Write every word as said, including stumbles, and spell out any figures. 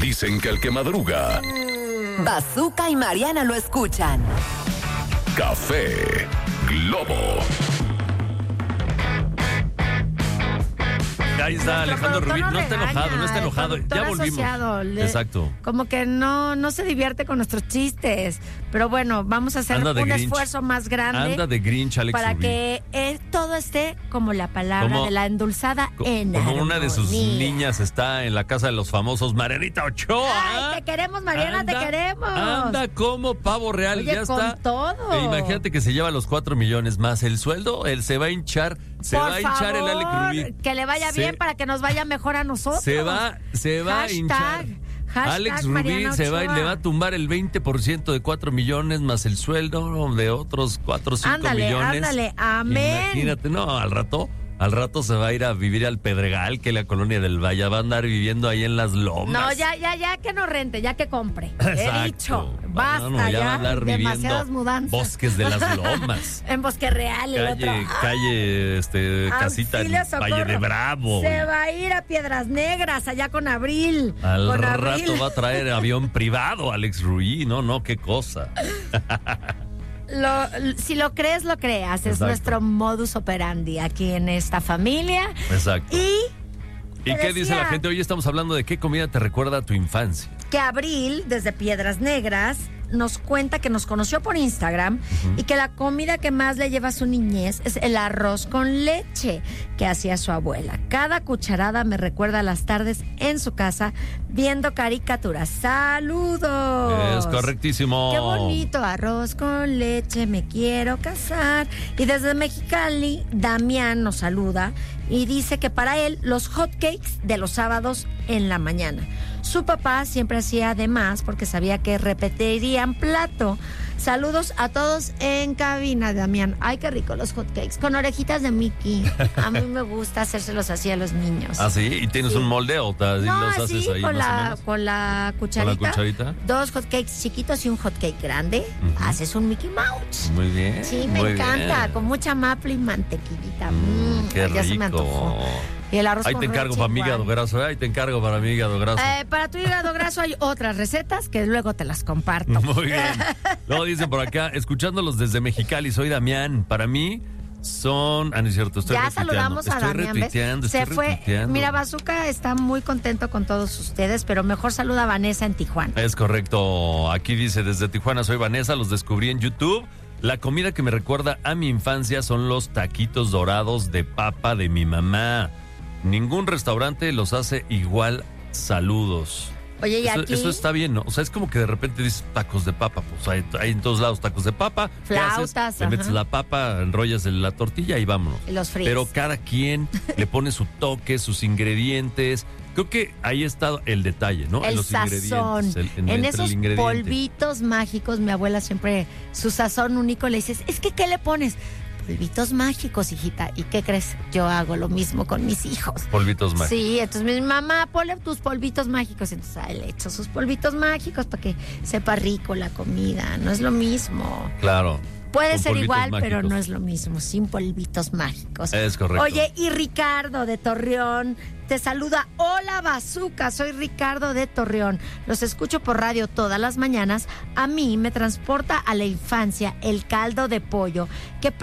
Dicen que el que madruga... Bazooka y Mariana lo escuchan. Café Globo. Ahí está Alejandro Rubí, no, no está enojado, no está enojado, ya volvimos. Le, Exacto. Como que no, no se divierte con nuestros chistes, pero bueno, vamos a hacer un Grinch. esfuerzo más grande. Anda de Grinch, Alex para Rubí. que eh, todo esté como la palabra como, de la endulzada co en Como armonía. una de sus niñas está en la casa de los famosos, Marianita Ochoa. Ay, te queremos, Mariana, anda, te queremos. Anda como pavo real, Oye, ya con está. todo. E imagínate que se lleva los cuatro millones más el sueldo, él se va a hinchar, se Por va a hinchar favor, el Alex Rubí. Que le vaya se, bien para que nos vaya mejor a nosotros. Se va, se va hashtag, a hinchar. Hashtag Alex Rubí Mariana se va, Ochoa. le va a tumbar el veinte por ciento de cuatro millones más el sueldo de otros cuatro o cinco ándale, millones. Ándale, amén. Imagínate, no, al rato, al rato se va a ir a vivir al Pedregal, que es la colonia del Valle, va a andar viviendo ahí en las lomas. No, ya, ya, ya que no rente, ya que compre. Exacto. He dicho, basta no, no, ya, ya, va a andar demasiadas viviendo mudanzas. Bosques de las Lomas. En Bosque Real, el Calle, otro. calle, este, casita en Auxilio, Valle de socorro. Bravo. Se va a ir a Piedras Negras, allá con Abril. Al con rato Abril. va a traer avión privado, Alex Rubí. No, no, qué cosa. Lo, si lo crees, lo creas. Es Exacto. nuestro modus operandi aquí en esta familia. Exacto. Y ¿Y qué dice la gente? Hoy estamos hablando de qué comida te recuerda a tu infancia. que Abril, desde Piedras Negras, nos cuenta que nos conoció por Instagram uh-huh. y que la comida que más le lleva a su niñez es el arroz con leche que hacía su abuela. Cada cucharada me recuerda a las tardes en su casa viendo caricaturas. ¡Saludos! Es correctísimo. ¡Qué bonito! Arroz con leche, me quiero casar. Y desde Mexicali, Damián nos saluda y dice que para él los hotcakes de los sábados en la mañana. Su papá siempre hacía de más porque sabía que repetirían plato. Saludos a todos en cabina, Damián. Ay, qué rico los hotcakes con orejitas de Mickey. A mí me gusta hacérselos así a los niños. ¿Ah, sí? ¿Y tienes sí. un molde o te, no, los haces sí, ahí con más la, o menos? con la cucharita. ¿Con la cucharita? Dos hotcakes chiquitos y un hotcake grande. Uh-huh. Haces un Mickey Mouse. Muy bien. Sí, me muy encanta. Bien. Con mucha maple y mantequillita. Mm, mm, qué ya rico. se me antojó. Y el arroz ahí con te encargo leche, para mi igual. hígado graso, ¿eh? Ahí te encargo para mi hígado graso. Eh, para tu hígado graso hay otras recetas que luego te las comparto. Muy bien. Luego dicen por acá, escuchándolos desde Mexicali, soy Damián. Para mí son... Ah, no es cierto, estoy ya retuiteando. saludamos a estoy Damián, retuiteando, ¿ves? Se estoy fue. retuiteando. Mira, Bazooka está muy contento con todos ustedes, pero mejor saluda a Vanessa en Tijuana. Es correcto. Aquí dice, desde Tijuana soy Vanessa, los descubrí en YouTube. La comida que me recuerda a mi infancia son los taquitos dorados de papa de mi mamá. Ningún restaurante los hace igual. Saludos. Oye, y eso, aquí... eso está bien, ¿no? O sea, es como que de repente dices tacos de papa. Pues hay, hay en todos lados tacos de papa. Flautas, ¿qué haces? Le metes ajá. la papa, enrollas la tortilla y vámonos. Y los fríes. Pero cada quien le pone su toque, sus ingredientes. Creo que ahí está el detalle, ¿no? El en los sazón. ingredientes. El, en en entre esos el ingrediente. polvitos mágicos, mi abuela siempre, su sazón único, le dices, es que ¿qué le pones? Polvitos mágicos, hijita. ¿Y qué crees? Yo hago lo mismo con mis hijos. Polvitos mágicos. Sí, entonces mi mamá, ponle tus polvitos mágicos. Entonces a él le echo sus polvitos mágicos para que sepa rico la comida. No es lo mismo. Claro. Puede Con ser polvitos igual, mágicos. pero no es lo mismo, sin polvitos mágicos. Es correcto. Oye, y Ricardo de Torreón te saluda. Hola, Bazooka, soy Ricardo de Torreón. Los escucho por radio todas las mañanas. A mí me transporta a la infancia el caldo de pollo que